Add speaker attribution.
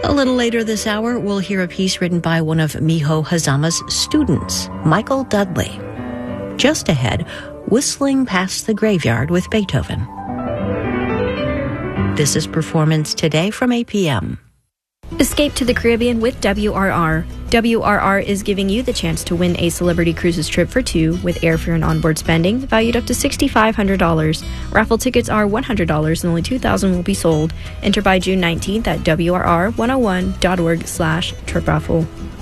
Speaker 1: A little later this hour, we'll hear a piece written by one of Miho Hazama's students, Michael Dudley. Just ahead, Whistling Past the Graveyard with Beethoven. This is Performance Today from APM.
Speaker 2: Escape to the Caribbean with WRR. WRR is giving you the chance to win a Celebrity Cruises trip for two with airfare and onboard spending valued up to $6,500. Raffle tickets are $100 and only 2,000 will be sold. Enter by June 19th at WRR101.org/trip raffle.